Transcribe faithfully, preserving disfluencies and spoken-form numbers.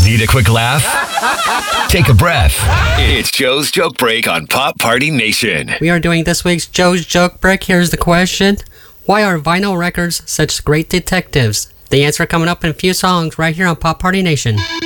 Need a quick laugh? Take a breath. It's Joe's Joke Break on Pop Party Nation. We are doing this week's Joe's Joke Break. Here's the question. Why are vinyl records such great detectives? The answer coming up in a few songs right here on Pop Party Nation.